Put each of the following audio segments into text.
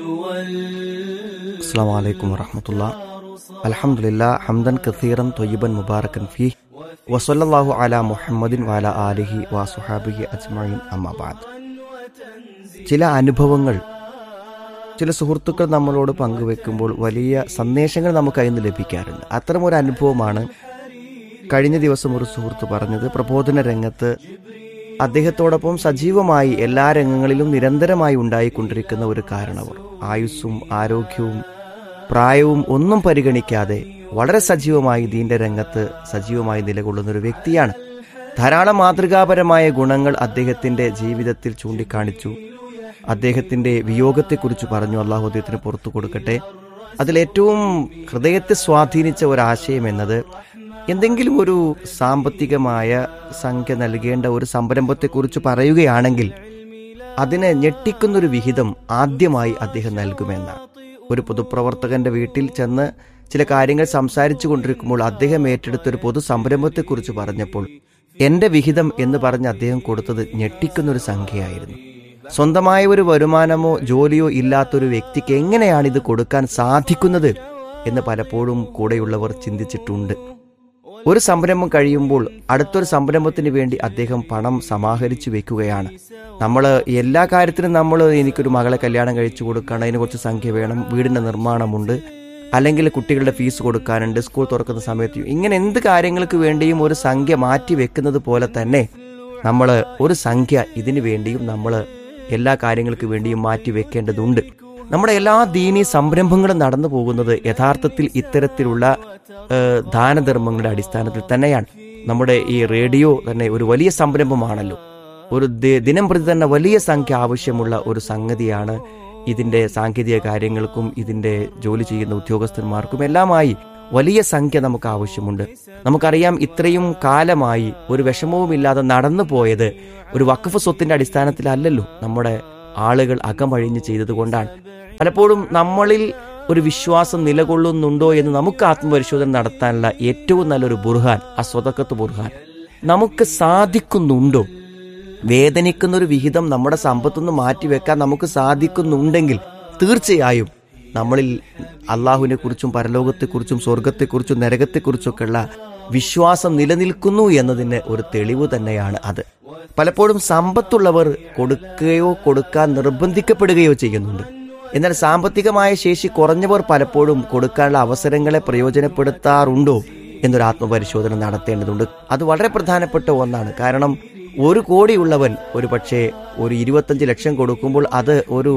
അസ്സലാമു അലൈക്കും വറഹ്മത്തുള്ളാഹി. അൽഹംദുലില്ലാഹ് ഹംദൻ കസീറൻ ത്വയ്യിബൻ മുബാറകൻ ഫീഹി വസല്ലല്ലാഹു അലാ മുഹമ്മദിൻ വഅലാ ആലിഹി വസ്വഹാബിഹി അജ്മഈൻ അമ്മാ ബഅദ്. ചില അനുഭവങ്ങൾ ചില സുഹൃത്തുക്കൾ നമ്മളോട് പങ്കുവെക്കുമ്പോൾ വലിയ സന്ദേശങ്ങൾ നമുക്ക് അതിൽ നിന്ന് ലഭിക്കാറുണ്ട്. അത്തരമൊരു അനുഭവമാണ് കഴിഞ്ഞ ദിവസം ഒരു സുഹൃത്ത് പറഞ്ഞത്. പ്രബോധന രംഗത്ത് അദ്ദേഹത്തോടൊപ്പം സജീവമായി എല്ലാ രംഗങ്ങളിലും നിരന്തരമായി ഉണ്ടായിക്കൊണ്ടിരിക്കുന്ന ഒരു കാരണവർ, ആയുസ്സും ആരോഗ്യവും പ്രായവും ഒന്നും പരിഗണിക്കാതെ വളരെ സജീവമായി ദീന്റെ രംഗത്ത് സജീവമായി നിലകൊള്ളുന്ന ഒരു വ്യക്തിയാണ്. ധാരാളം മാതൃകാപരമായ ഗുണങ്ങൾ അദ്ദേഹത്തിന്റെ ജീവിതത്തിൽ ചൂണ്ടിക്കാണിച്ചു. അദ്ദേഹത്തിന്റെ വിയോഗത്തെക്കുറിച്ച് പറഞ്ഞു. അള്ളാഹു അദ്ദേഹത്തിന് പുറത്തു കൊടുക്കട്ടെ. അതിലേറ്റവും ഹൃദയത്തെ സ്വാധീനിച്ച ഒരാശയം എന്നത്, എന്തെങ്കിലും ഒരു സാമ്പത്തികമായ സംഖ്യ നൽകേണ്ട ഒരു സംരംഭത്തെക്കുറിച്ച് പറയുകയാണെങ്കിൽ അതിനെ ഞെട്ടിക്കുന്നൊരു വിഹിതം ആദ്യമായി അദ്ദേഹം നൽകുമെന്നാണ്. ഒരു പൊതുപ്രവർത്തകന്റെ വീട്ടിൽ ചെന്ന് ചില കാര്യങ്ങൾ സംസാരിച്ചു കൊണ്ടിരിക്കുമ്പോൾ അദ്ദേഹം ഏറ്റെടുത്തൊരു പൊതു സംരംഭത്തെക്കുറിച്ച് പറഞ്ഞപ്പോൾ എന്റെ വിഹിതം എന്ന് പറഞ്ഞ് അദ്ദേഹം കൊടുത്തത് ഞെട്ടിക്കുന്നൊരു സംഖ്യയായിരുന്നു. സ്വന്തമായ ഒരു വരുമാനമോ ജോലിയോ ഇല്ലാത്തൊരു വ്യക്തിക്ക് എങ്ങനെയാണ് ഇത് കൊടുക്കാൻ സാധിക്കുന്നത് എന്ന് പലപ്പോഴും കൂടെയുള്ളവർ ചിന്തിച്ചിട്ടുണ്ട്. ഒരു സംരംഭം കഴിയുമ്പോൾ അടുത്തൊരു സംരംഭത്തിന് വേണ്ടി അദ്ദേഹം പണം സമാഹരിച്ചു വെക്കുകയാണ്. നമ്മൾ എല്ലാ കാര്യത്തിനും എനിക്കൊരു മകളെ കല്യാണം കഴിച്ചു കൊടുക്കണം, അതിന് കുറച്ച് സംഖ്യ വേണം, വീടിൻ്റെ നിർമ്മാണമുണ്ട്, അല്ലെങ്കിൽ കുട്ടികളുടെ ഫീസ് കൊടുക്കാനുണ്ട്, സ്കൂൾ തുറക്കുന്ന സമയത്ത്, ഇങ്ങനെ എന്ത് കാര്യങ്ങൾക്ക് വേണ്ടിയും ഒരു സംഖ്യ മാറ്റി വെക്കുന്നത് പോലെ തന്നെ നമ്മൾ ഒരു സംഖ്യ ഇതിനു വേണ്ടിയും നമ്മൾ എല്ലാ കാര്യങ്ങൾക്ക് വേണ്ടിയും മാറ്റി വെക്കേണ്ടതുണ്ട്. നമ്മുടെ എല്ലാ ദീനീ സംരംഭങ്ങളും നടന്നു പോകുന്നത് യഥാർത്ഥത്തിൽ ഇത്തരത്തിലുള്ള ദാനധർമ്മങ്ങളുടെ അടിസ്ഥാനത്തിൽ തന്നെയാണ്. നമ്മുടെ ഈ റേഡിയോ തന്നെ ഒരു വലിയ സംരംഭമാണല്ലോ. ഒരു ദിനം പ്രതി തന്നെ വലിയ സംഖ്യ ആവശ്യമുള്ള ഒരു സംഗതിയാണ്. ഇതിന്റെ സാങ്കേതിക കാര്യങ്ങൾക്കും ഇതിന്റെ ജോലി ചെയ്യുന്ന ഉദ്യോഗസ്ഥന്മാർക്കും എല്ലാമായി വലിയ സംഖ്യ നമുക്ക് ആവശ്യമുണ്ട്. നമുക്കറിയാം, ഇത്രയും കാലമായി ഒരു വിഷമവുമില്ലാതെ നടന്നു പോയത് ഒരു വഖഫ് സ്വത്തിന്റെ അടിസ്ഥാനത്തിലല്ലല്ലോ. നമ്മുടെ ആളുകൾ അകമഴിഞ്ഞ് ചെയ്തത് കൊണ്ടാണ്. പലപ്പോഴും നമ്മളിൽ ഒരു വിശ്വാസം നിലകൊള്ളുന്നുണ്ടോ എന്ന് നമുക്ക് ആത്മപരിശോധന നടത്താനുള്ള ഏറ്റവും നല്ലൊരു ബുർഹാൻ സ്വതക്കത്ത് ബുർഹാൻ. നമുക്ക് സാധിക്കുന്നുണ്ടോ? വേദനിക്കുന്നൊരു വിഹിതം നമ്മുടെ സമ്പത്തുനിന്ന് മാറ്റിവെക്കാൻ നമുക്ക് സാധിക്കുന്നുണ്ടെങ്കിൽ തീർച്ചയായും നമ്മളിൽ അള്ളാഹുവിനെ കുറിച്ചും പരലോകത്തെക്കുറിച്ചും സ്വർഗത്തെക്കുറിച്ചും നരകത്തെക്കുറിച്ചൊക്കെയുള്ള വിശ്വാസം നിലനിൽക്കുന്നു എന്നതിന് ഒരു തെളിവ് തന്നെയാണ് അത്. പലപ്പോഴും സമ്പത്തുള്ളവർ കൊടുക്കുകയോ കൊടുക്കാൻ നിർബന്ധിക്കപ്പെടുകയോ ചെയ്യുന്നുണ്ട്. എന്നാൽ സാമ്പത്തികമായ ശേഷി കുറഞ്ഞവർ പലപ്പോഴും കൊടുക്കാനുള്ള അവസരങ്ങളെ പ്രയോജനപ്പെടുത്താറുണ്ടോ എന്നൊരു ആത്മപരിശോധന നടത്തേണ്ടതുണ്ട്. അത് വളരെ പ്രധാനപ്പെട്ട ഒന്നാണ്. കാരണം 1 കോടിയുള്ളവൻ ഒരു പക്ഷേ ഒരു 25 ലക്ഷം കൊടുക്കുമ്പോൾ അത് ഒരു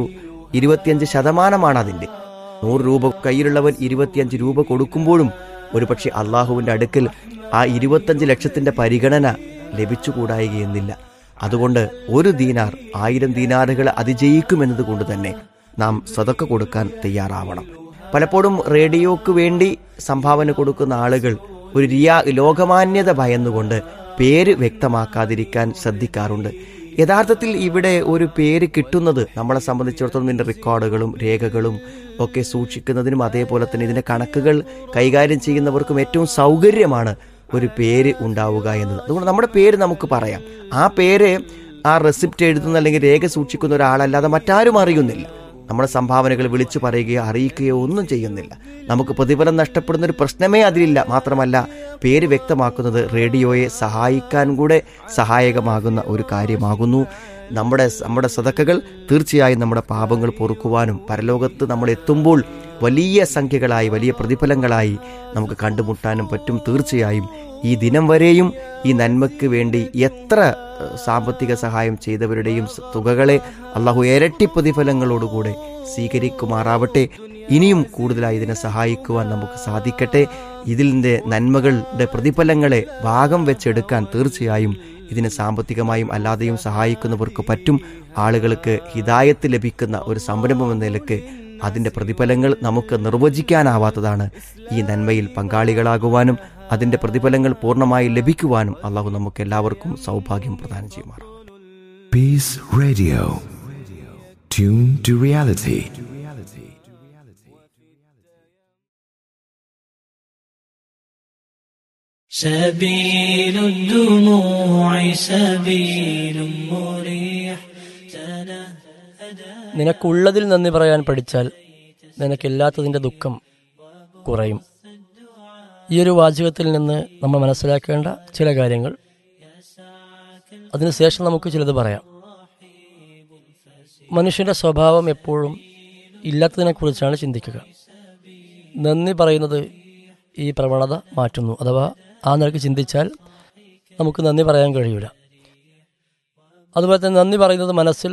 25% അതിൻ്റെ. 100 രൂപ കയ്യിലുള്ളവൻ 25 രൂപ കൊടുക്കുമ്പോഴും ഒരു പക്ഷേ അള്ളാഹുവിൻ്റെ അടുക്കൽ ആ 25 ലക്ഷത്തിന്റെ പരിഗണന ലഭിച്ചുകൂടായികയെന്നില്ല. അതുകൊണ്ട് 1 ദീനാർ 1000 ദീനാറുകൾ അതിജയിക്കുമെന്നത് കൊണ്ട് തന്നെ നാം സദക്ക കൊടുക്കാൻ തയ്യാറാവണം. പലപ്പോഴും റേഡിയോക്ക് വേണ്ടി സംഭാവന കൊടുക്കുന്ന ആളുകൾ ഒരു ലോകമാന്യത ഭയന്നുകൊണ്ട് പേര് വ്യക്തമാക്കാതിരിക്കാൻ ശ്രദ്ധിക്കാറുണ്ട്. യഥാർത്ഥത്തിൽ ഇവിടെ ഒരു പേര് കിട്ടുന്നത് നമ്മളെ സംബന്ധിച്ചിടത്തോളം ഇതിൻ്റെ റെക്കോർഡുകളും രേഖകളും ഒക്കെ സൂക്ഷിക്കുന്നതിനും അതേപോലെ തന്നെ ഇതിൻ്റെ കണക്കുകൾ കൈകാര്യം ചെയ്യുന്നവർക്കും ഏറ്റവും സൗകര്യമാണ് ഒരു പേര് ഉണ്ടാവുക എന്നത്. അതുകൊണ്ട് നമ്മുടെ പേര് നമുക്ക് പറയാം. ആ പേര് ആ റെസിപ്റ്റ് എഴുതുന്ന അല്ലെങ്കിൽ രേഖ സൂക്ഷിക്കുന്ന ഒരാളല്ലാതെ മറ്റാരും അറിയുന്നില്ല. നമ്മുടെ സംഭാവനകൾ വിളിച്ചു പറയുകയോ അറിയിക്കുകയോ ഒന്നും ചെയ്യുന്നില്ല. നമുക്ക് പ്രതിഫലം നഷ്ടപ്പെടുന്ന ഒരു പ്രശ്നമേ അതിലില്ല. മാത്രമല്ല, പേര് വ്യക്തമാക്കുന്നത് റേഡിയോയെ സഹായിക്കാൻ കൂടെ സഹായകമാകുന്ന ഒരു കാര്യമാകുന്നു. നമ്മുടെ സദക്കകൾ തീർച്ചയായും നമ്മുടെ പാപങ്ങൾ പൊറുക്കുവാനും പരലോകത്ത് നമ്മൾ എത്തുമ്പോൾ വലിയ സംഖ്യകളായി വലിയ പ്രതിഫലങ്ങളായി നമുക്ക് കണ്ടുമുട്ടാനും പറ്റും. തീർച്ചയായും ഈ ദിനം വരെയും ഈ നന്മയ്ക്ക് വേണ്ടി എത്ര സാമ്പത്തിക സഹായം ചെയ്തവരുടെയും തുകകളെ അള്ളാഹു ഇരട്ടി പ്രതിഫലങ്ങളോടുകൂടെ സ്വീകരിക്കുമാറാവട്ടെ. ഇനിയും കൂടുതലായി ഇതിനെ സഹായിക്കുവാൻ നമുക്ക് സാധിക്കട്ടെ. ഇതിൻ്റെ നന്മകളുടെ പ്രതിഫലങ്ങളെ ഭാഗം വെച്ചെടുക്കാൻ തീർച്ചയായും ഇതിനെ സാമ്പത്തികമായും അല്ലാതെയും സഹായിക്കുന്നവർക്ക് പറ്റും. ആളുകൾക്ക് ഹിദായത്ത് ലഭിക്കുന്ന ഒരു സംരംഭം എന്ന നിലക്ക് അതിൻ്റെ പ്രതിഫലങ്ങൾ നമുക്ക് നിർവചിക്കാനാവാത്തതാണ്. ഈ നന്മയിൽ പങ്കാളികളാകുവാനും അതിൻ്റെ പ്രതിഫലങ്ങൾ പൂർണ്ണമായി ലഭിക്കുവാനും അള്ളാഹു നമുക്ക് എല്ലാവർക്കും സൗഭാഗ്യം പ്രദാനം ചെയ്യുമാറാം. Peace Radio. Tune to reality. سبيل الدموع سبيل مريح. നിനക്കുള്ളതിൽ നന്ദി പറയാൻ പഠിച്ചാൽ നിനക്കില്ലാത്തതിൻ്റെ ദുഃഖം കുറയും. ഈ ഒരു വാചകത്തിൽ നിന്ന് നമ്മൾ മനസ്സിലാക്കേണ്ട ചില കാര്യങ്ങൾ, അതിനുശേഷം നമുക്ക് ചിലത് പറയാം. മനുഷ്യന്റെ സ്വഭാവം എപ്പോഴും ഇല്ലാത്തതിനെക്കുറിച്ചാണ് ചിന്തിക്കുക. നന്ദി പറയുന്നത് ഈ പ്രവണത മാറ്റുന്നു. അഥവാ ആ നിലയ്ക്ക് ചിന്തിച്ചാൽ നമുക്ക് നന്ദി പറയാൻ കഴിയില്ല. അതുപോലെ തന്നെ നന്ദി പറയുന്നത് മനസ്സിൽ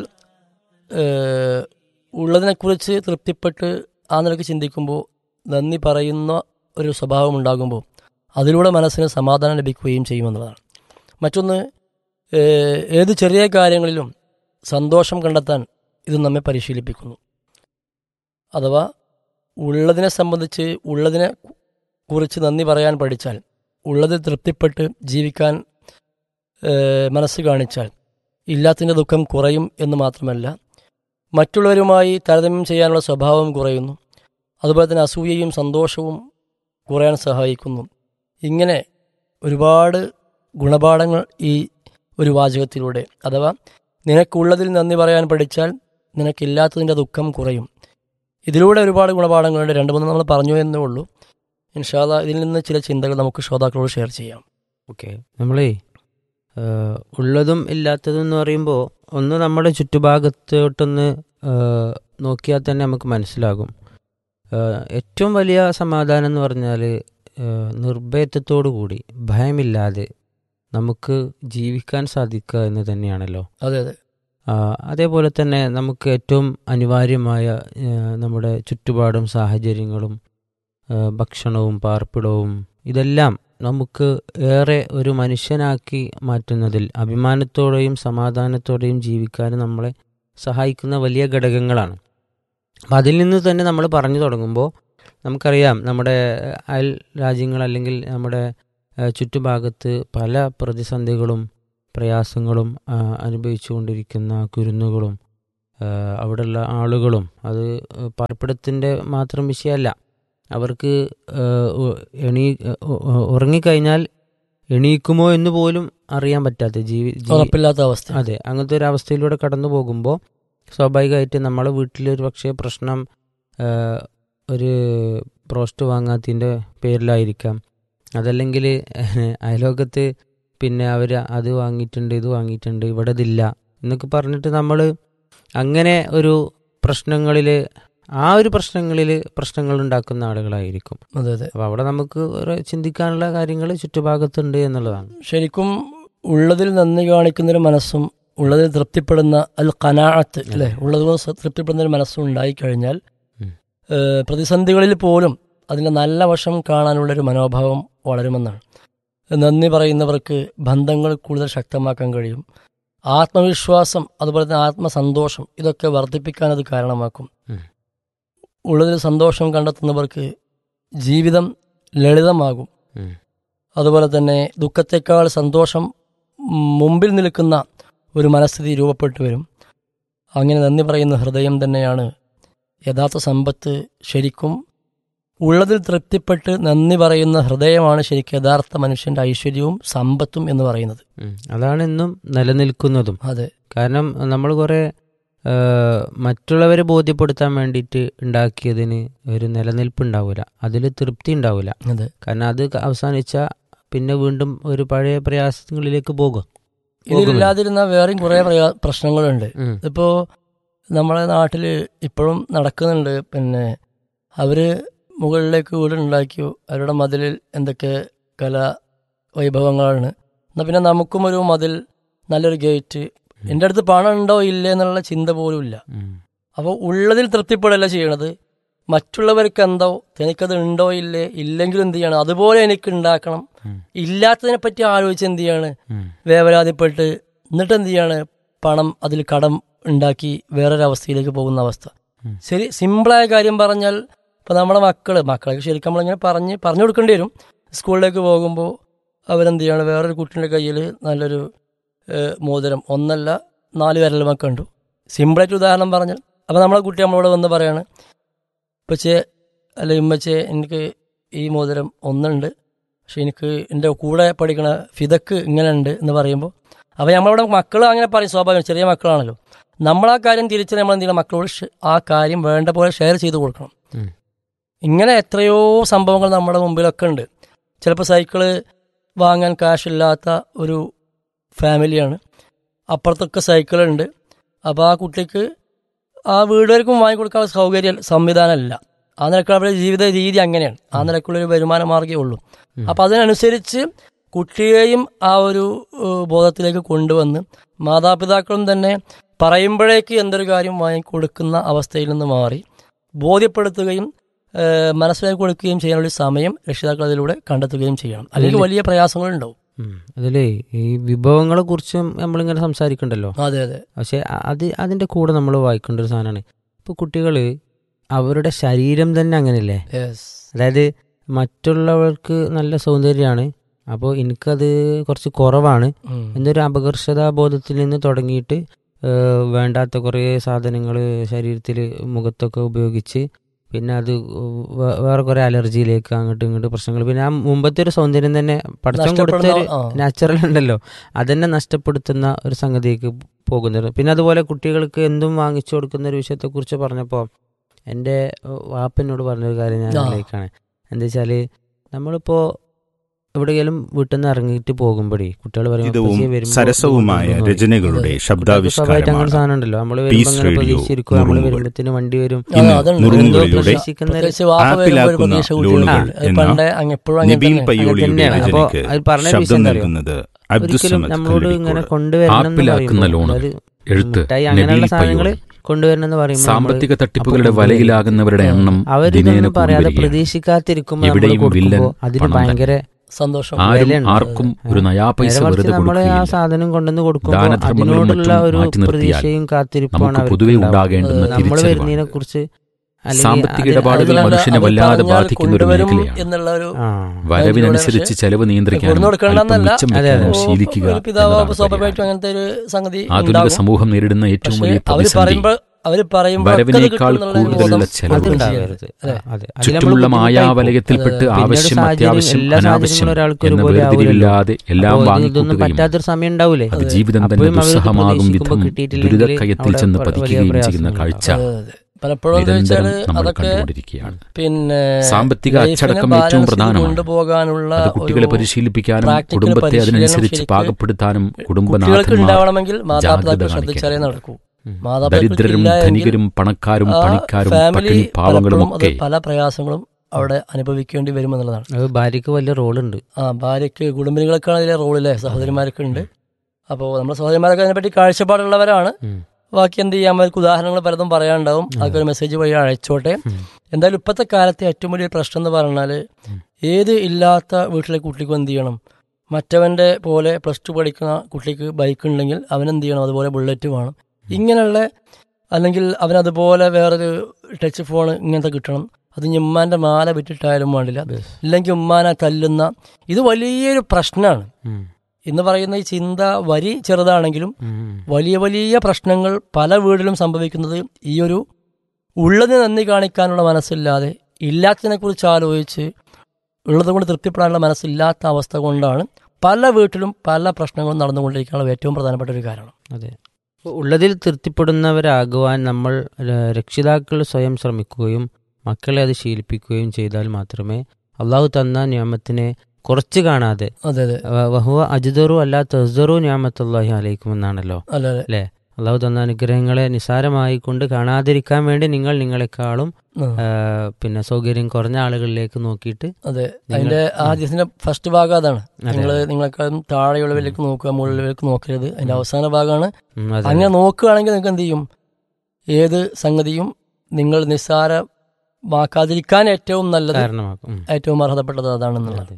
ഉള്ളതിനെക്കുറിച്ച് തൃപ്തിപ്പെട്ട് ആ നിലയ്ക്ക് ചിന്തിക്കുമ്പോൾ, നന്ദി പറയുന്ന ഒരു സ്വഭാവം ഉണ്ടാകുമ്പോൾ അതിലൂടെ മനസ്സിന് സമാധാനം ലഭിക്കുകയും ചെയ്യുമെന്നുള്ളതാണ്. മറ്റൊന്ന്, ഏത് ചെറിയ കാര്യങ്ങളിലും സന്തോഷം കണ്ടെത്താൻ ഇത് നമ്മെ പരിശീലിപ്പിക്കുന്നു. അഥവാ ഉള്ളതിനെ സംബന്ധിച്ച്, ഉള്ളതിനെ കുറിച്ച് നന്ദി പറയാൻ പഠിച്ചാൽ, ഉള്ളതിൽ തൃപ്തിപ്പെട്ട് ജീവിക്കാൻ മനസ്സ് കാണിച്ചാൽ ഇല്ലാത്തതിൻ്റെ ദുഃഖം കുറയും എന്ന് മാത്രമല്ല, മറ്റുള്ളവരുമായി താരതമ്യം ചെയ്യാനുള്ള സ്വഭാവം കുറയുന്നു. അതുപോലെ തന്നെ അസൂയയും സന്തോഷവും കുറയാൻ സഹായിക്കുന്നു. ഇങ്ങനെ ഒരുപാട് ഗുണപാഠങ്ങൾ ഈ ഒരു വാചകത്തിലൂടെ, അഥവാ നിനക്കുള്ളതിൽ നന്ദി പറയാൻ പഠിച്ചാൽ നിനക്കില്ലാത്തതിൻ്റെ ദുഃഖം കുറയും, ഇതിലൂടെ ഒരുപാട് ഗുണപാഠങ്ങളുണ്ട്. 2-3 നമ്മൾ പറഞ്ഞു എന്നേ ഉള്ളൂ. ഇൻഷാ അല്ലാഹ് ഇതിൽ നിന്ന് ചില ചിന്തകൾ നമുക്ക് ശ്രോതാക്കളോട് ഷെയർ ചെയ്യാം. ഓക്കെ, നമ്മളേ ഉള്ളതും ഇല്ലാത്തതും എന്ന് പറയുമ്പോൾ ഒന്ന് നമ്മുടെ ചുറ്റുഭാഗത്തോട്ടൊന്ന് നോക്കിയാൽ തന്നെ നമുക്ക് മനസ്സിലാകും. ഏറ്റവും വലിയ സമാധാനം എന്ന് പറഞ്ഞാൽ നിർഭയത്വത്തോടു കൂടി, ഭയമില്ലാതെ നമുക്ക് ജീവിക്കാൻ സാധിക്കുക എന്ന് തന്നെയാണല്ലോ. അതെ അതെ. അതേപോലെ തന്നെ നമുക്ക് ഏറ്റവും അനിവാര്യമായ നമ്മുടെ ചുറ്റുപാടും സാഹചര്യങ്ങളും ഭക്ഷണവും പാർപ്പിടവും ഇതെല്ലാം നമുക്ക് ഏറെ ഒരു മനുഷ്യനാക്കി മാറ്റുന്നതിൽ അഭിമാനത്തോടെയും സമാധാനത്തോടെയും ജീവിക്കാൻ നമ്മളെ സഹായിക്കുന്ന വലിയ ഘടകങ്ങളാണ്. അപ്പം അതിൽ നിന്ന് തന്നെ നമ്മൾ പറഞ്ഞു തുടങ്ങുമ്പോൾ നമുക്കറിയാം, നമ്മുടെ അയൽ രാജ്യങ്ങൾ അല്ലെങ്കിൽ നമ്മുടെ ചുറ്റുഭാഗത്ത് പല പ്രതിസന്ധികളും പ്രയാസങ്ങളും അനുഭവിച്ചുകൊണ്ടിരിക്കുന്ന കുരുന്നുകളും അവിടെയുള്ള ആളുകളും, അത് പാർപ്പിടത്തിൻ്റെ മാത്രം വിഷയമല്ല, അവർക്ക് ഉറങ്ങിക്കഴിഞ്ഞാൽ എണീക്കുമോ എന്ന് പോലും അറിയാൻ പറ്റാത്ത ഉറപ്പില്ലാത്ത അവസ്ഥ. അതെ, അങ്ങനത്തെ ഒരു അവസ്ഥയിലൂടെ കടന്നു പോകുമ്പോൾ സ്വാഭാവികമായിട്ട് നമ്മളെ വീട്ടിലൊരു പക്ഷേ പ്രശ്നം ഒരു പ്രോസ്റ്റ് വാങ്ങാത്തതിൻ്റെ പേരിലായിരിക്കാം. അതല്ലെങ്കിൽ അയലോകത്ത് പിന്നെ അവർ അത് വാങ്ങിയിട്ടുണ്ട്, ഇത് വാങ്ങിയിട്ടുണ്ട്, ഇവിടെ ഇതില്ല എന്നൊക്കെ പറഞ്ഞിട്ട് നമ്മൾ അങ്ങനെ ഒരു പ്രശ്നങ്ങൾ ഉണ്ടാക്കുന്ന ആളുകളായിരിക്കും. അതെ അതെ. അപ്പോൾ അവിടെ നമുക്ക് ഒരു ചിന്തിക്കാനുള്ള കാര്യങ്ങൾ ചുറ്റുഭാഗത്തുണ്ട് എന്നുള്ളതാണ്. ശരിക്കും ഉള്ളതിൽ നന്ദി കാണിക്കുന്നൊരു മനസ്സും ഉള്ളതിൽ തൃപ്തിപ്പെടുന്ന അൽ ഖനാഅത്ത് അല്ലേ, ഉള്ളത് തൃപ്തിപ്പെടുന്ന ഒരു മനസ്സും ഉണ്ടായിക്കഴിഞ്ഞാൽ പ്രതിസന്ധികളിൽ പോലും അതിൻ്റെ നല്ല വശം കാണാനുള്ളൊരു മനോഭാവം വളരുമെന്നാണ്. നന്ദി പറയുന്നവർക്ക് ബന്ധങ്ങൾ കൂടുതൽ ശക്തമാക്കാൻ കഴിയും. ആത്മവിശ്വാസം, അതുപോലെ തന്നെ ആത്മസന്തോഷം, ഇതൊക്കെ വർദ്ധിപ്പിക്കാൻ അത് കാരണമാക്കും. ഉള്ളതിൽ സന്തോഷം കണ്ടെത്തുന്നവർക്ക് ജീവിതം ലളിതമാകും. അതുപോലെ തന്നെ ദുഃഖത്തെക്കാൾ സന്തോഷം മുമ്പിൽ നിൽക്കുന്ന ഒരു മനസ്ഥിതി രൂപപ്പെട്ടു വരും. അങ്ങനെ നന്ദി പറയുന്ന ഹൃദയം തന്നെയാണ് യഥാർത്ഥ സമ്പത്ത്. ശരിക്കും ഉള്ളതിൽ തൃപ്തിപ്പെട്ട് നന്ദി പറയുന്ന ഹൃദയമാണ് ശരിക്കും യഥാർത്ഥ മനുഷ്യന്റെ ഐശ്വര്യവും സമ്പത്തും എന്ന് പറയുന്നത്. അതാണ് ഇന്നും നിലനിൽക്കുന്നതും. അതെ, കാരണം നമ്മൾ കുറെ മറ്റുള്ളവരെ ബോധ്യപ്പെടുത്താൻ വേണ്ടിയിട്ട് ഉണ്ടാക്കിയതിന് ഒരു നിലനിൽപ്പ് ഉണ്ടാവില്ല, അതിൽ തൃപ്തി ഉണ്ടാവില്ല. അതെ, കാരണം അത് അവസാനിച്ചാൽ പിന്നെ വീണ്ടും ഒരു പഴയ പ്രയാസങ്ങളിലേക്ക് പോകും. ഇതിലില്ലാതിരുന്ന വേറെയും കുറെ പ്രശ്നങ്ങളുണ്ട്. ഇപ്പോ നമ്മളെ നാട്ടിൽ ഇപ്പോഴും നടക്കുന്നുണ്ട്. പിന്നെ അവര് മുകളിലേക്ക് വീടുണ്ടാക്കിയോ, അവരുടെ മതിലിൽ എന്തൊക്കെ കലാ വൈഭവങ്ങളാണ്. എന്നാൽ പിന്നെ നമുക്കും ഒരു മതിൽ, നല്ലൊരു ഗേറ്റ്, എൻ്റെ അടുത്ത് പണം ഉണ്ടോ ഇല്ലേ എന്നുള്ള ചിന്ത പോലും ഇല്ല. അപ്പോൾ ഉള്ളതിൽ തൃപ്തിപ്പെടല്ല ചെയ്യണത്. മറ്റുള്ളവർക്ക് എന്തോ, എനിക്കത് ഉണ്ടോ ഇല്ലേ, ഇല്ലെങ്കിലും എന്ത് ചെയ്യണം, അതുപോലെ എനിക്ക് ഉണ്ടാക്കണം. ഇല്ലാത്തതിനെ പറ്റി ആലോചിച്ച് എന്ത് ചെയ്യാണ്, വേവലാതിപ്പെട്ട് എന്നിട്ട് എന്ത് ചെയ്യാണ്, പണം അതിൽ കടം ഉണ്ടാക്കി വേറൊരവസ്ഥയിലേക്ക് പോകുന്ന അവസ്ഥ. ശരി, സിമ്പിളായ കാര്യം പറഞ്ഞാൽ, ഇപ്പം നമ്മുടെ മക്കളൊക്കെ ശരിക്കും നമ്മളിങ്ങനെ പറഞ്ഞു കൊടുക്കേണ്ടി വരും. സ്കൂളിലേക്ക് പോകുമ്പോൾ അവരെന്ത് ചെയ്യാണ്, വേറൊരു കുട്ടിയുടെ കയ്യിൽ നല്ലൊരു മോതിരം, 1 അല്ല 4 വിരലുമൊക്കെ കണ്ടു. സിമ്പിളായിട്ട് ഉദാഹരണം പറഞ്ഞാൽ, അപ്പം നമ്മളെ കുട്ടി നമ്മളോട് വന്ന് പറയാണ്, ഇപ്പച്ചേ അല്ലെ ഉമ്മച്ചേ, എനിക്ക് ഈ മോതിരം 1 ഉണ്ട്, പക്ഷെ എനിക്ക് എൻ്റെ കൂടെ പഠിക്കണ ഫിദക്ക് ഇങ്ങനെ ഉണ്ട് എന്ന് പറയുമ്പോൾ, അപ്പോൾ നമ്മളവിടെ മക്കൾ അങ്ങനെ പറയും, സ്വാഭാവികം, ചെറിയ മക്കളാണല്ലോ. നമ്മളാ കാര്യം തിരിച്ച് നമ്മൾ എന്തെങ്കിലും മക്കളോട് ആ കാര്യം വേണ്ട പോലെ ഷെയർ ചെയ്ത് കൊടുക്കണം. ഇങ്ങനെ എത്രയോ സംഭവങ്ങൾ നമ്മുടെ മുമ്പിലൊക്കെ ഉണ്ട്. ചിലപ്പോൾ സൈക്കിള് വാങ്ങാൻ കാശില്ലാത്ത ഒരു ഫാമിലിയാണ്, അപ്പുറത്തൊക്കെ സൈക്കിളുണ്ട്. അപ്പോൾ ആ കുട്ടിക്ക് ആ വീടുകാർക്കും വാങ്ങിക്കൊടുക്കാനുള്ള സംവിധാനമല്ല. ആ നിലക്കുള്ള അവരുടെ ജീവിത രീതി അങ്ങനെയാണ്, ആ നിലക്കുള്ളൊരു വരുമാന മാർഗ്ഗമേ ഉള്ളൂ. അപ്പം അതിനനുസരിച്ച് കുട്ടിയെയും ആ ഒരു ബോധത്തിലേക്ക് കൊണ്ടുവന്ന് മാതാപിതാക്കളും തന്നെ പറയുമ്പോഴേക്ക് എന്തൊരു കാര്യം വാങ്ങിക്കൊടുക്കുന്ന അവസ്ഥയിൽ നിന്ന് മാറി ബോധ്യപ്പെടുത്തുകയും മനസ്സിലാക്കി കൊടുക്കുകയും ചെയ്യാനുള്ള സമയം രക്ഷിതാക്കൾ അതിലൂടെ കണ്ടെത്തുകയും ചെയ്യണം. അല്ലെങ്കിൽ വലിയ പ്രയാസങ്ങളുണ്ടാവും. അതിലേ ഈ വിഭവങ്ങളെ കുറിച്ചും നമ്മളിങ്ങനെ സംസാരിക്കണ്ടല്ലോ. അതെ അതെ. പക്ഷെ അതിന്റെ കൂടെ നമ്മൾ വായിക്കേണ്ട ഒരു സാധനമാണ് ഇപ്പൊ കുട്ടികള് അവരുടെ ശരീരം തന്നെ അങ്ങനെയല്ലേ. അതായത് മറ്റുള്ളവർക്ക് നല്ല സൗന്ദര്യമാണ്, അപ്പോൾ എനിക്കത് കുറച്ച് കുറവാണ് എന്നൊരു അപകർഷതാബോധത്തിൽ നിന്ന് തുടങ്ങിയിട്ട് വേണ്ടാത്ത കുറേ സാധനങ്ങൾ ശരീരത്തിൽ മുഖത്തൊക്കെ ഉപയോഗിച്ച് പിന്നെ അത് വേറെ കുറെ അലർജിയിലേക്ക് അങ്ങോട്ടും ഇങ്ങോട്ടും പ്രശ്നങ്ങൾ. പിന്നെ ആ മുമ്പത്തെ ഒരു സൗന്ദര്യം തന്നെ പടച്ചം കൊടുത്തൊരു നാച്ചുറൽ ഉണ്ടല്ലോ, അതെന്നെ നഷ്ടപ്പെടുത്തുന്ന ഒരു സംഗതിക്ക് പോകുന്നത്. പിന്നെ അതുപോലെ കുട്ടികൾക്ക് എന്തും വാങ്ങിച്ചു കൊടുക്കുന്ന ഒരു വിഷയത്തെക്കുറിച്ച് പറഞ്ഞപ്പോൾ എൻ്റെ വാപ്പനോട് പറഞ്ഞൊരു കാര്യം ഞാൻ ആലോചിക്കാണ്. എന്താ വെച്ചാൽ നമ്മളിപ്പോൾ എവിടെയെങ്കിലും വീട്ടിൽ നിന്ന് ഇറങ്ങിയിട്ട് പോകുമ്പോഴേ കുട്ടികൾ സരസവുമായ രചനകളുടെ ശബ്ദാവിഷ്കാരമാണ് സാധനം ഉണ്ടല്ലോ. നമ്മള് വരുമ്പോ അങ്ങനെ പ്രതീക്ഷിച്ചിരിക്കും, നമ്മള് വരുമ്പത്തിന് വണ്ടി വരും, ഒരിക്കലും നമ്മളോട് ഇങ്ങനെ കൊണ്ടുവരണം, അങ്ങനെയുള്ള സാധനങ്ങള് കൊണ്ടുവരണമെന്ന് പറയുമ്പോൾ സാമ്പത്തിക തട്ടിപ്പുകളുടെ വലയിലാകുന്നവരുടെ എണ്ണം അവരിതൊന്നും പറയാതെ പ്രതീക്ഷിക്കാതിരിക്കുമ്പോൾ അതിന് ഭയങ്കര സന്തോഷം. ആർക്കും ഒരു നയാ പൈസ വെറുതെ നമ്മള് ആ സാധനം കൊണ്ടുവന്ന് കൊടുക്കുമ്പോൾ അതിനോടുള്ള ഒരു പ്രതീക്ഷയും കാത്തിരിപ്പാണ് പൊതുവെ ഉണ്ടാകേണ്ടുന്ന നമ്മൾ വരുന്നതിനെ കുറിച്ച്. സാമ്പത്തിക ഇടപാടുകൾ മനുഷ്യനെ വല്ലാതെ ബാധിക്കുന്ന ഒരു മേഖലയാണ്. വരവിനനുസരിച്ച് ചെലവ് നിയന്ത്രിക്കാനും ശീലിക്കുക. ആധുനിക സമൂഹം നേരിടുന്ന ഏറ്റവും വലിയ പ്രതിസന്ധി വരവിനേക്കാൾ കൂടുതലുള്ള ചെലവ്. ചുറ്റുമുള്ള മായാവലയത്തിൽപ്പെട്ട് ആവശ്യം അത്യാവശ്യം അനാവശ്യം എന്ന വേർതിരിവില്ലാതെ എല്ലാം വാങ്ങിക്കൂട്ടുകയും അത് ജീവിതം തന്നെ ദുസ്സഹമാകും വിധം ദുരിതക്കയത്തിൽ ചെന്ന് പതിക്കുകയും ചെയ്യുന്ന കാഴ്ച നിരന്തരം നമ്മൾ കണ്ടുകൊണ്ടിരിക്കുകയാണ്. പിന്നെ സാമ്പത്തിക അച്ചടക്കം ഏറ്റവും പ്രധാനമാണ്. അത് കുട്ടികളെ പരിശീലിപ്പിക്കാനും കുടുംബത്തെ അതിനനുസരിച്ച് പാകപ്പെടുത്താനും കുടുംബനാഥന്മാർ ജാഗ്രത കാണിക്കണം. ദരിദ്രരും ധനികരും പണക്കാരും പണിക്കാരും പട്ടിണി പാവങ്ങളും ഒക്കെ പല പ്രയാസങ്ങളും അവിടെ അനുഭവിക്കേണ്ടി വരുമെന്നുള്ളതാണ്. അത് ഭാര്യക്ക് വലിയ റോളുണ്ട്. ഭാര്യക്ക് കുടുംബിനികളൊക്കെ അതിലെ റോളിലെ സഹോദരിമാരൊക്കെ ഉണ്ട്. അപ്പോൾ നമ്മുടെ സഹോദരിമാരൊക്കെ അതിനെപ്പറ്റി കാഴ്ചപ്പാടുള്ളവരാണ്. ബാക്കി എന്ത് ചെയ്യാൻ അവർക്ക് ഉദാഹരണങ്ങൾ പലതും പറയാനുണ്ടാവും. അതൊക്കെ ഒരു മെസ്സേജ് വഴി അയച്ചോട്ടെ. എന്തായാലും ഇപ്പോഴത്തെ കാലത്തെ ഏറ്റവും വലിയ പ്രശ്നം എന്ന് പറഞ്ഞാൽ ഏത് ഇല്ലാത്ത വീട്ടിലെ കുട്ടിക്കും എന്ത് ചെയ്യണം, മറ്റവൻ്റെ പോലെ +2 പഠിക്കുന്ന കുട്ടിക്ക് ബൈക്ക് ഉണ്ടെങ്കിൽ അവനെന്ത് ചെയ്യണം, അതുപോലെ ബുള്ളറ്റ് വേണം. ഇങ്ങനെയുള്ള അല്ലെങ്കിൽ അവനതുപോലെ വേറൊരു ടച്ച് ഫോൺ ഇങ്ങനത്തെ കിട്ടണം. അത് ഉമ്മാൻ്റെ മാല വിട്ടിട്ടായാലും വേണ്ടില്ല, ഇല്ലെങ്കിൽ ഉമ്മാനെ തല്ലുന്ന, ഇത് വലിയൊരു പ്രശ്നമാണ്. എന്ന് പറയുന്ന ഈ ചിന്ത വരി ചെറുതാണെങ്കിലും വലിയ വലിയ പ്രശ്നങ്ങൾ പല വീട്ടിലും സംഭവിക്കുന്നത് ഈ ഒരു ഉള്ളതിന് നന്ദി കാണിക്കാനുള്ള മനസ്സില്ലാതെ ഇല്ലാത്തതിനെ കുറിച്ച് ആലോചിച്ച് ഉള്ളത് കൊണ്ട് തൃപ്തിപ്പെടാനുള്ള മനസ്സില്ലാത്ത അവസ്ഥ കൊണ്ടാണ് പല വീട്ടിലും പല പ്രശ്നങ്ങളും നടന്നുകൊണ്ടിരിക്കാനുള്ള ഏറ്റവും പ്രധാനപ്പെട്ട ഒരു കാരണം. അതെ, ഉള്ളതിൽ തൃപ്തിപ്പെടുന്നവരാകുവാൻ നമ്മൾ രക്ഷിതാക്കൾ സ്വയം ശ്രമിക്കുകയും മക്കളെ അത് ശീലിപ്പിക്കുകയും ചെയ്താൽ മാത്രമേ അള്ളാഹു തന്ന നിയമത്തിനെ കുറച്ച് കാണാതെ വഹുവ അജ്ദറു അല്ലാ തസ്ദറു നിഅമത്തുല്ലാഹി അലൈക്കും എന്നാണല്ലോ അല്ലേ. അള്ളാഹു തന്ന അനുഗ്രഹങ്ങളെ നിസാരമായി കൊണ്ട് കാണാതിരിക്കാൻ വേണ്ടി നിങ്ങൾ നിങ്ങളെക്കാളും പിന്നെ സൗകര്യം കുറഞ്ഞ ആളുകളിലേക്ക് നോക്കിയിട്ട്. അതെ, അതിന്റെ ആദ്യത്തിന്റെ ഫസ്റ്റ് ഭാഗം അതാണ്. നിങ്ങളെക്കാളും താഴെയുള്ളവരിലേക്ക് നോക്കുക, മുകളിലേക്ക് നോക്കരുത്. അതിന്റെ അവസാന ഭാഗമാണ്. അങ്ങനെ നോക്കുകയാണെങ്കിൽ നിങ്ങൾക്ക് എന്ത് ചെയ്യും, ഏത് സംഗതിയും നിങ്ങൾ നിസ്സാരമാക്കാതിരിക്കാൻ ഏറ്റവും നല്ലത്, ഏറ്റവും അർഹതപ്പെട്ടത് അതാണെന്നുള്ളത്.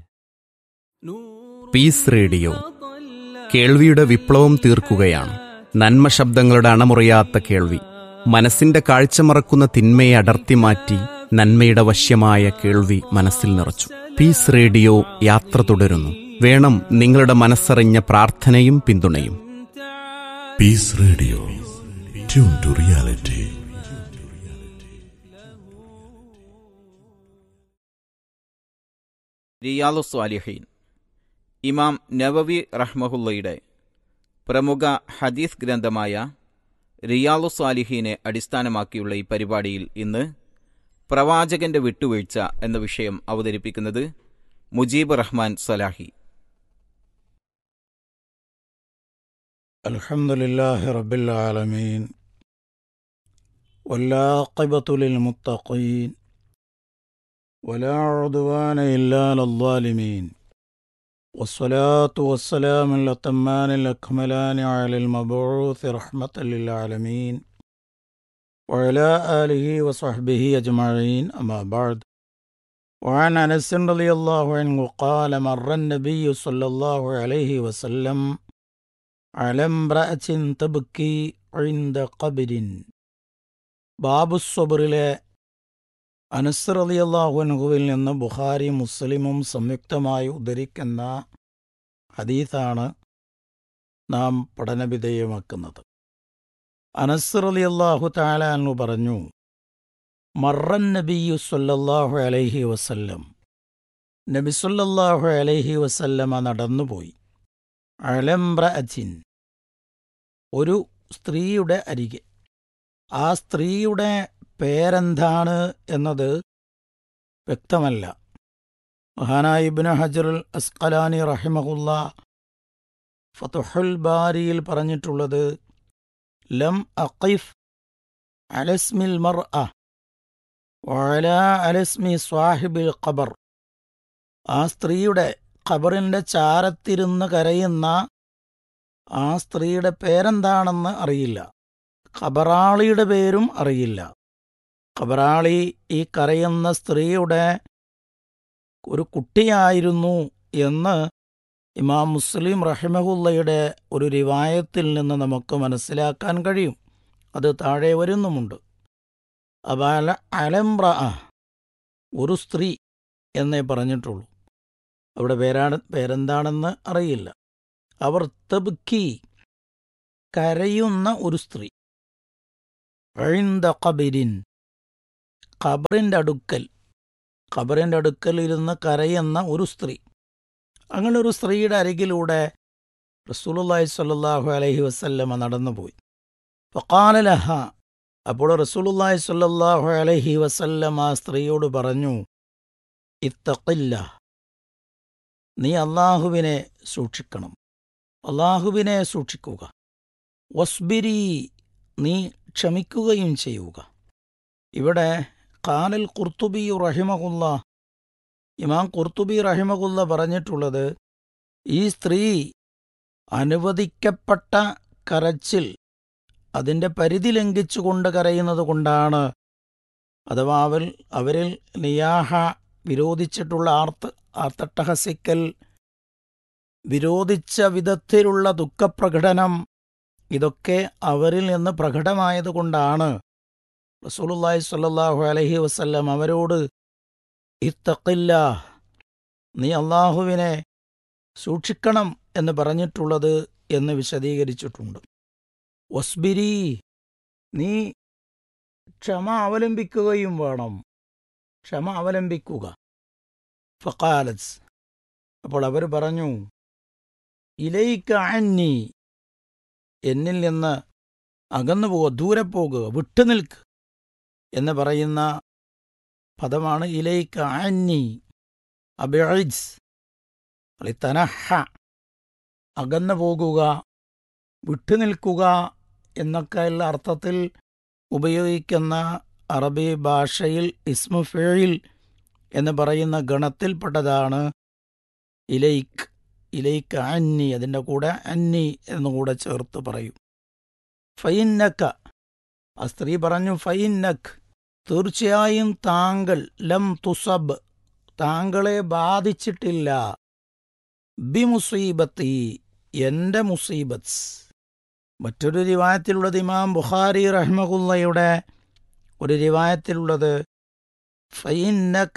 പീസ് റേഡിയോ കേൾവിയുടെ വിപ്ലവം തീർക്കുകയാണ്. നന്മ ശബ്ദങ്ങളുടെ അണമുറിയാത്ത കേൾവി, മനസ്സിന്റെ കാഴ്ച മറക്കുന്ന തിന്മയെ അടർത്തി മാറ്റി നന്മയുടെ വശ്യമായ കേൾവി മനസ്സിൽ നിറച്ചു. പീസ് റേഡിയോ യാത്ര തുടരുന്നു. വേണം നിങ്ങളുടെ മനസ്സറിഞ്ഞ പ്രാർത്ഥനയും പിന്തുണയും. Piece radio, tune to reality. റിയാദുസ് സ്വാലിഹീൻ ഇമാം നവവി റഹ്മഹുള്ളയുടെ പ്രമുഖ ഹദീസ് ഗ്രന്ഥമായ റിയാദു സ്വാലിഹീനെ അടിസ്ഥാനമാക്കിയുള്ള ഈ പരിപാടിയിൽ ഇന്ന് പ്രവാചകന്റെ വിട്ടുവീഴ്ച എന്ന വിഷയം അവതരിപ്പിക്കുന്നത് മുജീബ് റഹ്മാൻ സലാഹി. അൽഹംദുലില്ലാഹി റബ്ബിൽ ആലമീൻ വല്ലാഖിബത്തു ലിൽ മുത്തഖീൻ വലാ ഉദ്വാന ഇല്ലാ അലൽ-ളാലിമീൻ വസ്സലാത്തു വസ്സലാമുൽ അത്തമ്മാനിൽ അക്മലാനി അലൽ മബ്ഊസ് റഹ്മത്തൽ ലിൽ ആലമീൻ വഅലാ ആലിഹി വസഹ്ബിഹി അജ്മഈൻ അമ്മാ ബഅദ്. وعن أنس رضي الله عنه قال مر النبي صلى الله عليه وسلم على امرأة تبكي عند قبر. ബാബു സ്വബറിലെ അനസ് റളിയല്ലാഹു അൻഹുവിൽ നിന്ന് ബുഖാരി മുസ്ലിമും സംയുക്തമായി ഉദ്ധരിക്കുന്ന ഹദീസാണ് നാം പഠനവിധേയമാക്കുന്നത്. അനസ് റളിയല്ലാഹു തആല അൻഹു പറഞ്ഞു, മറൻ നബിയു സല്ലല്ലാഹു അലൈഹി വസല്ലം, നബി സല്ലല്ലാഹു അലൈഹി വസല്ലമ നടന്നുപോയി, അലംറഅത്തിൻ, ഒരു സ്ത്രീയുടെ അരികെ. ആ സ്ത്രീയുടെ പേരെന്താണ് എന്നത് വ്യക്തമല്ല. മഹാനായ ഇബ്നു ഹജറുൽ അസ്ഖലാനി റഹിമഹുല്ലാ ഫത്ഹുൽ ബാരിയിൽ പറഞ്ഞിട്ടുള്ളത്, ലം അഖിഫ് അലസ്മിൽ മർഅ വഅലാ അലസ്മി സ്വാഹിബിൽ ഖബർ. ആ സ്ത്രീയുടെ ഖബറിൻ്റെ ചാരത്തിരുന്ന് കരയുന്ന ആ സ്ത്രീയുടെ പേരെന്താണെന്ന് അറിയില്ല, ഖബറാളിയുടെ പേരും അറിയില്ല. ഖബറാളി ഈ കരയുന്ന സ്ത്രീയുടെ ഒരു കുട്ടിയായിരുന്നു എന്ന് ഇമാം മുസ്ലിം റഹിമഹുല്ലയുടെ ഒരു റിവായത്തിൽ നിന്ന് നമുക്ക് മനസ്സിലാക്കാൻ കഴിയും. അത് താഴെ വരുന്നുമുണ്ട്. അപ്പോൾ അലംറ, ഒരു സ്ത്രീ എന്നേ പറഞ്ഞിട്ടുള്ളൂ, അവിടെ പേരെന്താണെന്ന് അറിയില്ല. അവർ തബ്കി, കരയുന്ന ഒരു സ്ത്രീ, ഇൻദ ഖബരിൻ, ഖബറിൻ്റെ അടുക്കൽ ഇരുന്ന് കരയുന്ന ഒരു സ്ത്രീ. അങ്ങനെ ഒരു സ്ത്രീയുടെ അരികിലൂടെ റസൂലുള്ളാഹി സ്വല്ലല്ലാഹു അലൈഹി വസല്ലമ നടന്നുപോയി. ഫഖാല ലഹ, അപ്പോൾ റസൂലുള്ളാഹി സ്വല്ലല്ലാഹു അലൈഹി വസല്ലമ ആ സ്ത്രീയോട് പറഞ്ഞു, ഇത്തഖില്ലാഹ്, നീ അല്ലാഹുവിനെ സൂക്ഷിക്കണം, അല്ലാഹുവിനെ സൂക്ഷിക്കുക. വസ്ബിരി, നീ ക്ഷമിക്കുകയും ചെയ്യുക. ഇവിടെ ഖാലൽ ഖുർത്തുബി റഹിമഹുല്ലാ, ഇമാം ഖുർത്തുബി റഹിമഹുല്ല പറഞ്ഞിട്ടുള്ളത്, ഈ സ്ത്രീ അനുവദിക്കപ്പെട്ട കരച്ചിൽ, അതിൻ്റെ പരിധി ലംഘിച്ചുകൊണ്ട് കരയുന്നത് കൊണ്ടാണ്, അഥവാ അവരിൽ നിയാഹ, വിരോധിച്ചിട്ടുള്ള ആർത്തട്ടഹസിക്കൽ, വിരോധിച്ച വിധത്തിലുള്ള ദുഃഖപ്രകടനം, ഇതൊക്കെ അവരിൽ നിന്ന് പ്രകടമായതുകൊണ്ടാണ് റസൂലുള്ളാഹി സ്വല്ലല്ലാഹു അലൈഹി വസല്ലം അവരോട് ഇത്തഖില്ലാഹ്, നീ അല്ലാഹുവിനെ സൂക്ഷിക്കണം എന്ന് പറഞ്ഞിട്ടുള്ളത് എന്ന് വിശദീകരിച്ചിട്ടുണ്ട്. വസ്ബിരി, നീ ക്ഷമ അവലംബിക്കുകയും വേണം, ക്ഷമ അവലംബിക്കുക. ഫഖാലത്ത്, അപ്പോൾ അവർ പറഞ്ഞു, ഇലൈക അന്നി, എന്നിൽ നിന്ന് അകന്നു പോകുക, ദൂരെ പോകുക, വിട്ടുനിൽക്ക് എന്ന് പറയുന്ന പദമാണ് ഇലൈക അന്നി. അബിഇദ് ലിതനഹ, അകന്നു പോകുക, വിട്ടുനിൽക്കുക എന്നൊക്കെയുള്ള അർത്ഥത്തിൽ ഉപയോഗിക്കുന്ന അറബി ഭാഷയിൽ ഇസ്മു ഫീൽ എന്ന് പറയുന്ന ഗണത്തിൽപ്പെട്ടതാണ് ഇലൈക്ക്. ഇലൈക്ക് അന്നി, അതിൻ്റെ കൂടെ അന്നി എന്നുകൂടെ ചേർത്ത് പറയും. ഫൈന്നക്ക, ആ സ്ത്രീ പറഞ്ഞു, ഫൈന്നക്, തീർച്ചയായും താങ്കൾ, ലം തുസബ്, താങ്കളെ ബാധിച്ചിട്ടില്ല, ബി മുസീബത്തി, എൻ്റെ മുസീബത്ത്. മറ്റൊരു റിവായത്തിലുള്ളത്, ഇമാം ബുഖാരി റഹ്മഹുല്ലയുടെ ഒരു റിവായത്തിലുള്ളത്, ഫൈന്നക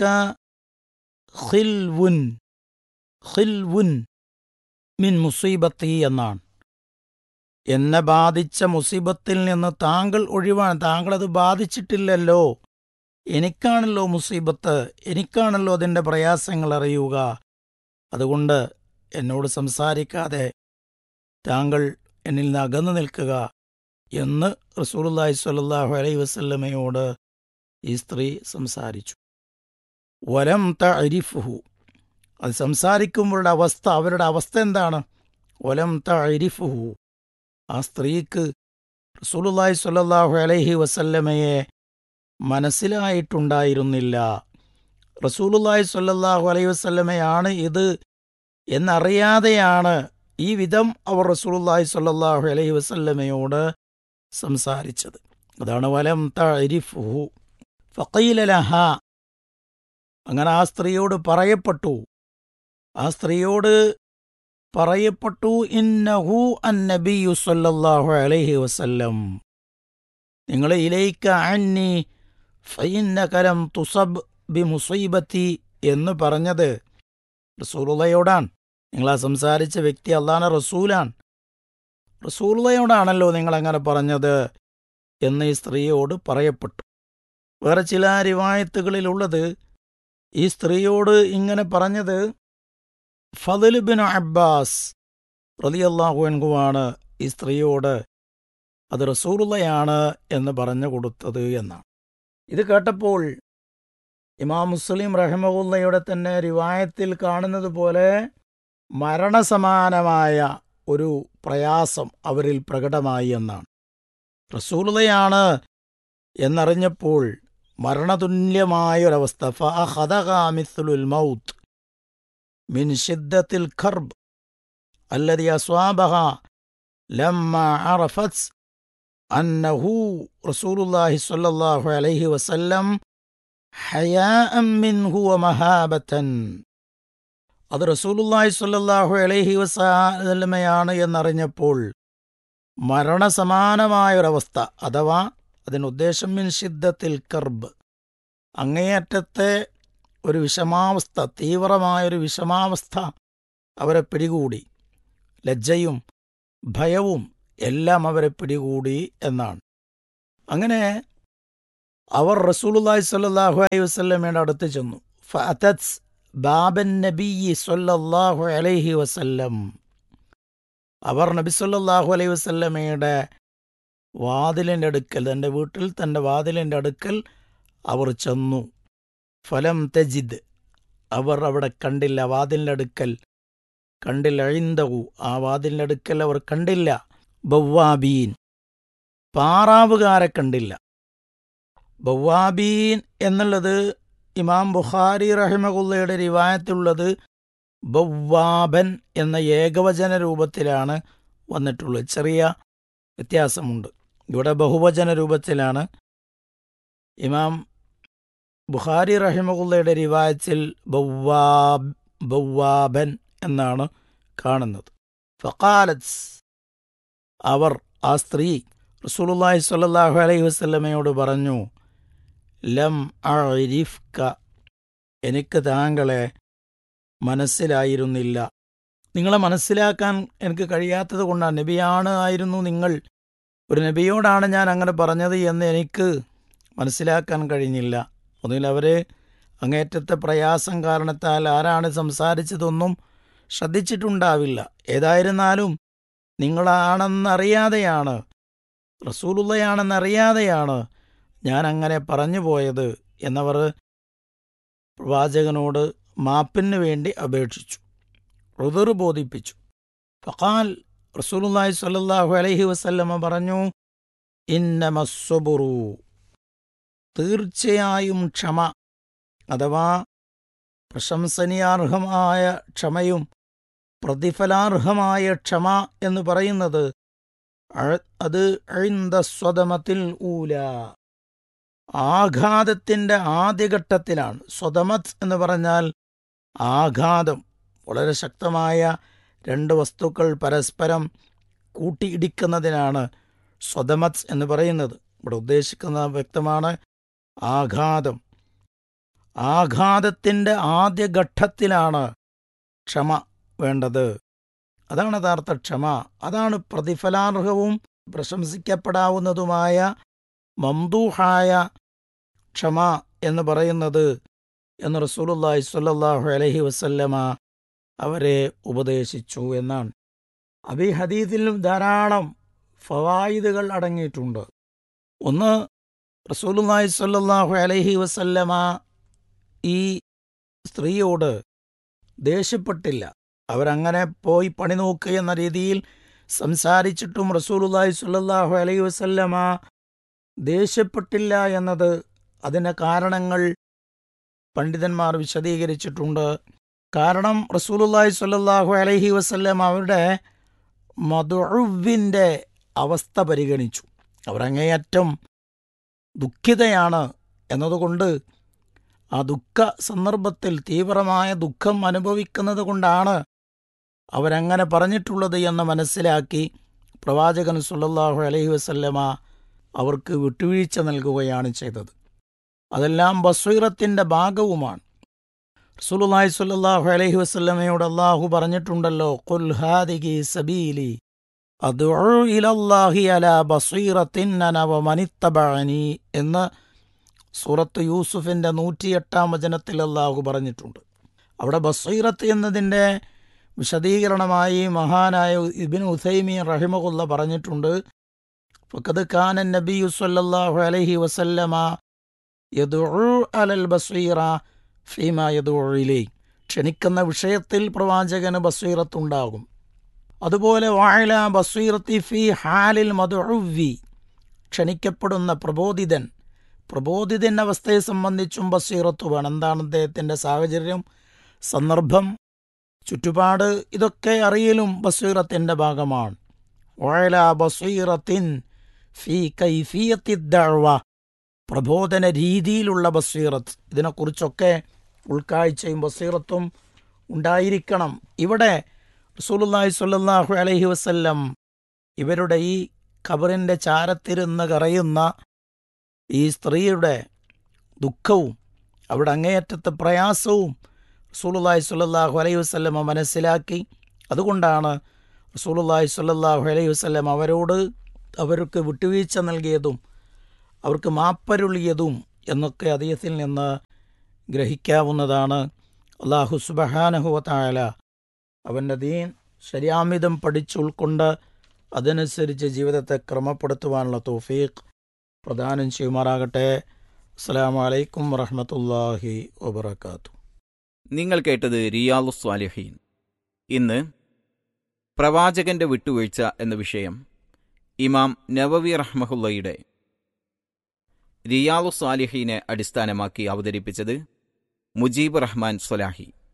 ഖിൽവുൻ, ഖിൽവുൻ മിൻ മുസീബത്തി എന്നാണ്. എന്നെ ബാധിച്ച മുസീബത്തിൽ നിന്ന് താങ്കൾ ഒഴിവാണ്, താങ്കളത് ബാധിച്ചിട്ടില്ലല്ലോ, എനിക്കാണല്ലോ മുസീബത്ത്, എനിക്കാണല്ലോ അതിൻ്റെ പ്രയാസങ്ങൾ അറിയുക. അതുകൊണ്ട് എന്നോട് സംസാരിക്കാതെ താങ്കൾ എന്നിൽ നിന്ന് അകന്നു നിൽക്കുക എന്ന് റസൂലുള്ളാഹി സ്വല്ലല്ലാഹു അലൈഹി വസല്ലമയോട് ഈ സ്ത്രീ സംസാരിച്ചു. വലം തഅരിഫുഹു, അത് സംസാരിക്കുമ്പോഴുടെ അവസ്ഥ, അവരുടെ അവസ്ഥ എന്താണ്? വലം തഅരിഫുഹു, ആ സ്ത്രീക്ക് റസൂലുള്ളാഹി സ്വല്ലല്ലാഹു അലൈഹി വസല്ലമയെ മനസ്സിലായിട്ടുണ്ടായിരുന്നില്ല. റസൂലുള്ളാഹി സ്വല്ലല്ലാഹു അലൈഹി വസല്ലമയാണ് ഇത് എന്നറിയാതെയാണ് ഈ വിധം അവർ റസൂലുള്ളാഹി സ്വല്ലല്ലാഹു അലൈഹി വസല്ലമയോട് സംസാരിച്ചത്. അതാണ് വലം തഅരിഫുഹു. ഫഖീല ലഹാ, അങ്ങനെ ആ സ്ത്രീയോട് പറയപ്പെട്ടു, ഇന്നഹു അന്നബിയു സ്വല്ലല്ലാഹു അലൈഹി വസല്ലം, നിങ്ങൾ ഇലൈക അന്നി ഫഇന്നക ലം തുസബ് ബിമുസീബത്തി എന്ന് പറഞ്ഞത് റസൂലുള്ളാഹിയോടാണ്. നിങ്ങളാ സംസാരിച്ച വ്യക്തി അല്ലാഹുവിന്റെ റസൂലാണ്, റസൂലുള്ളാഹിയോടാണല്ലോ നിങ്ങളങ്ങനെ പറഞ്ഞത് എന്ന് ഈ സ്ത്രീയോട് പറയപ്പെട്ടു. വേറെ ചില റിവായത്തുകളിലുള്ളത് ഈ സ്ത്രീയോട് ഇങ്ങനെ പറഞ്ഞത് ഫദ്ൽ ബിൻ അബ്ബാസ് റളിയല്ലാഹു അൻഹുവാണ് ഈ സ്ത്രീയോട് അത് റസൂലുള്ളാഹിയാണ് എന്ന് പറഞ്ഞു കൊടുത്തത് എന്നാണ്. ഇത് കേട്ടപ്പോൾ ഇമാം മുസ്ലിം റഹിമഹുല്ലയുടെ തന്നെ റിവായത്തിൽ കാണുന്നത് പോലെ മരണസമാനമായ ഒരു പ്രയാസം അവരിൽ പ്രകടമായി എന്നാണ്. റസൂലുള്ളാഹിയാണ് എന്നറിഞ്ഞപ്പോൾ മരണതുല്യമായൊരവസ്ഥ. ഫഅഖദഹാ മിസ്ലുൽ മൗത്ത് മിൻ ശിദ്ദത്തിൽ ഖർബ് അല്ലദി അസ്വാബഹാ ലമ്മാ അറഫത് അന്നഹു റസൂലുള്ളാഹി സ്വല്ലല്ലാഹു അലൈഹി വസല്ലം ഹയാഅൻ മിൻഹു വമഹാബതൻ, അത് റസൂലുള്ളാഹി സ്വല്ലല്ലാഹു അലൈഹി വസല്ലമയാണ് എന്നറിഞ്ഞപ്പോൾ മരണസമാനമായൊരവസ്ഥ, അഥവാ അതിനുദ്ദേശം മിൻ ശിദ്ദത്തിൽ കർബ്, അങ്ങേയറ്റത്തെ ഒരു വിഷമാവസ്ഥ, തീവ്രമായൊരു വിഷമാവസ്ഥ അവരെ പിടികൂടി. ലജ്ജയും ഭയവും എല്ലാം അവരെ പിടികൂടി എന്നാണ്. അങ്ങനെ അവർ റസൂലുള്ളാഹി സ്വല്ലല്ലാഹു അലൈഹി വസല്ലമയുടെ അടുത്ത് ചെന്നു. ഫഅതത് ബാബൻ നബിയ്യി സ്വല്ലല്ലാഹു അലൈഹി വസല്ലം, അവർ നബി സ്വല്ലല്ലാഹു അലൈഹി വസല്ലമയുടെ വാതിലിൻ്റെ അടുക്കൽ, തൻ്റെ വീട്ടിൽ തൻ്റെ വാതിലിൻ്റെ അടുക്കൽ അവർ ചെന്നു. ഫലം തജിദ്, അവർ അവിടെ കണ്ടില്ല, വാതിലിൻ്റെ അടുക്കൽ കണ്ടില്ല. ഇൻദഹു, ആ വാതിലിൻ്റെ അടുക്കൽ അവർ കണ്ടില്ല. ബവ്വാബീൻ, പാറാവുകാരെ കണ്ടില്ല. ബവ്വാബീൻ എന്നുള്ളത് ഇമാം ബുഖാരി റഹിമഹുല്ലയുടെ റിവായത്തുള്ളത് ബവ്വാബൻ എന്ന ഏകവചന രൂപത്തിലാണ് വന്നിട്ടുള്ളത്. ചെറിയ വ്യത്യാസമുണ്ട്. ഇവിടെ ബഹുവചന രൂപത്തിലാണ്. ഇമാം ബുഖാരി റഹിമഹുല്ലയുടെ റിവായത്തിൽ ബവ്വാബൻ എന്നാണ് കാണുന്നത്. ഫഖാലത്ത്, അവർ, ആ സ്ത്രീ റസൂലുള്ളാഹി സ്വല്ലല്ലാഹു അലൈഹി വസല്ലമയോട് പറഞ്ഞു, ലം അഅരിഫ്ക, എനിക്ക് താങ്കളെ മനസ്സിലായിരുന്നില്ല, നിങ്ങളെ മനസ്സിലാക്കാൻ എനിക്ക് കഴിയാത്തത് കൊണ്ടാണ്. നബിയാണ് ആയിരുന്നു നിങ്ങൾ, ഒരു നബിയോടാണ് ഞാൻ അങ്ങനെ പറഞ്ഞത് എന്ന് എനിക്ക് മനസ്സിലാക്കാൻ കഴിഞ്ഞില്ല. ഒന്നുകിൽ അവരെ അങ്ങേറ്റത്തെ പ്രയാസം കാരണത്താൽ ആരാണ് സംസാരിച്ചതൊന്നും ശ്രദ്ധിച്ചിട്ടുണ്ടാവില്ല. ഏതായിരുന്നാലും നിങ്ങളാണെന്നറിയാതെയാണ്, റസൂലുള്ളയാണെന്നറിയാതെയാണ് ഞാൻ അങ്ങനെ പറഞ്ഞു പോയത് എന്നവർ പ്രവാചകനോട് മാപ്പിന് വേണ്ടി അപേക്ഷിച്ചു, ഉദ്ർ ബോധിപ്പിച്ചു. ഫഖാൽ, റസൂലുള്ളാഹി സ്വല്ലല്ലാഹു അലൈഹി വസല്ലമ പറഞ്ഞു, ഇന്നമസ്സബുറു, തീർച്ചയായും ക്ഷമ, അഥവാ പ്രശംസനീയാർഹമായ ക്ഷമയും പ്രതിഫലാർഹമായ ക്ഷമ എന്ന് പറയുന്നത് അത് ഇൻദ സ്വദമത്തിൽ ഊല, ആഘാതത്തിൻ്റെ ആദ്യഘട്ടത്തിലാണ്. സ്വദമത്ത് എന്ന് പറഞ്ഞാൽ ആഘാതം, വളരെ ശക്തമായ രണ്ട് വസ്തുക്കൾ പരസ്പരം കൂട്ടിയിടിക്കുന്നതിനാണ് സ്വദമത്ത് എന്ന് പറയുന്നത്. ഇവിടെ ഉദ്ദേശിക്കുന്ന വ്യക്തമാണ്, ആഘാതം. ആഘാതത്തിൻ്റെ ആദ്യഘട്ടത്തിലാണ് ക്ഷമ വേണ്ടത്. അതാണ് യഥാർത്ഥ ക്ഷമ. അതാണ് പ്രതിഫലാർഹവും പ്രശംസിക്കപ്പെടാവുന്നതുമായ മംദൂഹായ ക്ഷമ എന്ന് പറയുന്നത് എന്ന് റസൂലുള്ളാഹി സ്വല്ലല്ലാഹു അലൈഹി വസല്ലമ അവരെ ഉപദേശിച്ചു എന്നാണ്. ഈ ഹദീസിലും ധാരാളം ഫവായിദുകൾ അടങ്ങിയിട്ടുണ്ട്. ഒന്ന്, റസൂലുള്ളാഹി സ്വല്ലല്ലാഹു അലൈഹി വസല്ലമ ഈ സ്ത്രീയോട് ദേഷ്യപ്പെട്ടില്ല. അവരങ്ങനെ പോയി പണി നോക്കുക എന്ന രീതിയിൽ സംസാരിച്ചിട്ടും റസൂലുള്ളാഹി സ്വല്ലല്ലാഹു അലൈഹി വസല്ലമ ദേഷ്യപ്പെട്ടില്ല എന്നത് അതിൻ്റെ കാരണങ്ങൾ പണ്ഡിതന്മാർ വിശദീകരിച്ചിട്ടുണ്ട്. കാരണം റസൂലുള്ളാഹി സ്വല്ലല്ലാഹു അലൈഹി വസല്ലം അവരുടെ മദ്ഉവിൻ്റെ അവസ്ഥ പരിഗണിച്ചു. അവരങ്ങേയറ്റം ദുഃഖിതയാണ് എന്നതുകൊണ്ട് ആ ദുഃഖ സന്ദർഭത്തിൽ തീവ്രമായ ദുഃഖം അനുഭവിക്കുന്നത് കൊണ്ടാണ് അവരങ്ങനെ പറഞ്ഞിട്ടുള്ളത് എന്ന് മനസ്സിലാക്കി പ്രവാചകൻ സ്വല്ലല്ലാഹു അലൈഹി വസല്ലമ അവർക്ക് വിട്ടുവീഴ്ച നൽകുകയാണ് ചെയ്തത്. അതെല്ലാം ബസ്വീറത്തിൻ്റെ ഭാഗവുമാണ്. റസൂലുള്ളാഹി സ്വല്ലല്ലാഹു അലൈഹി വസല്ലമയോട് അല്ലാഹു പറഞ്ഞിട്ടുണ്ടല്ലോ, ഖുൽ ഹാദിഹി സബീലി അദ്ഉ ഇലല്ലാഹി അലാ ബസ്വീറത്തിൻ അന വമനിത്തബഅനി എന്ന് സൂറത്ത് യൂസുഫിൻ്റെ 108 വചനത്തിൽ അല്ലാഹു പറഞ്ഞിട്ടുണ്ട്. അവിടെ ബസ്വീറത്ത് എന്നതിൻ്റെ വിശദീകരണമായി മഹാനായ ഇബ്നു ഉസൈമീൻ റഹിമഹുല്ല പറഞ്ഞിട്ടുണ്ട്, ഫഖദ് കാന നബിയ്യു സ്വല്ലല്ലാഹു അലൈഹി വസല്ലമ യദ്ഉ അലൽ ബസ്വീറ ഫീമാ യദ്ഉ ഇലൈ. ക്ഷണിക്കുന്ന വിഷയത്തിൽ പ്രവാചകന് ബസ്വീറത്തുണ്ടാകും. അതുപോലെ വഅല ബസ്വീറത്തി ഫീ ഹാലിൽ മദ്ഉവി, ക്ഷണിക്കപ്പെടുന്ന പ്രബോധിതൻ്റെ അവസ്ഥയെ സംബന്ധിച്ചും ബസ്വീറത്ത് വേണം. എന്താണ് അദ്ദേഹത്തിൻ്റെ സാഹചര്യം, സന്ദർഭം, ചുറ്റുപാട്, ഇതൊക്കെ അറിയലും ബസ്വീറത്തിൻ്റെ ഭാഗമാണ്. വഅല ബസ്വീറത്തിൻ ഫീ കൈഫിയത്തി ദഅവ, പ്രബോധന രീതിയിലുള്ള ബസ്വീറത്ത്, ഇതിനെക്കുറിച്ചൊക്കെ ഉൾക്കാഴ്ചയും ബസ്വീറത്തും ഉണ്ടായിരിക്കണം. ഇവിടെ റസൂലുള്ളാഹി സ്വല്ലല്ലാഹു അലൈഹി വസല്ലം ഇവരുടെ ഈ ഖബറിൻ്റെ ചാരത്തിരുന്ന് കരയുന്ന ഈ സ്ത്രീയുടെ ദുഃഖവും അവിടെ അങ്ങേയറ്റത്തെ പ്രയാസവും റസൂലുള്ളാഹി സ്വല്ലല്ലാഹു അലൈഹി വസല്ലം മനസ്സിലാക്കി. അതുകൊണ്ടാണ് റസൂലുള്ളാഹി സ്വല്ലല്ലാഹു അലൈഹി വസല്ലം അവർക്ക് വിട്ടുവീഴ്ച നൽകിയതും അവർക്ക് മാപ്പരുളിയതും എന്നൊക്കെ ഹദീസിൽ നിന്ന് ഗ്രഹിക്കാവുന്നതാണ്. അല്ലാഹു സുബ്ഹാനഹു വ തആല അവൻ്റെ ദീൻ ശരിയാമിതം പഠിച്ചുൾക്കൊണ്ട് അതനുസരിച്ച് ജീവിതത്തെ ക്രമപ്പെടുത്തുവാനുള്ള തൗഫീഖ് പ്രദാനം ചെയ്യുമാറാകട്ടെ. അസ്സലാമു അലൈക്കും വറഹ്മത്തുള്ളാഹി വബറകാതുഹു. നിങ്ങൾ കേട്ടത് റിയാദുസ് സ്വാലിഹീൻ. ഇന്ന് പ്രവാചകന്റെ വിട്ടുവീഴ്ച എന്ന വിഷയം ഇമാം നവവി റഹ്മഹുള്ളയുടെ റിയാദുസ് സ്വാലിഹീനെ അടിസ്ഥാനമാക്കി അവതരിപ്പിച്ചത് മുജീബ് റഹ്മാൻ സ്വലാഹി.